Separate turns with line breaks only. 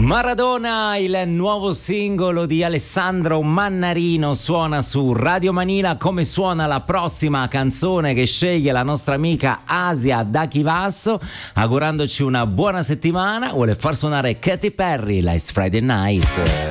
Maradona, il nuovo singolo di Alessandro Mannarino, suona su Radio Manila. Come suona la prossima canzone che sceglie la nostra amica Asia da Chivasso? Augurandoci una buona settimana, vuole far suonare Katy Perry, Last Friday Night.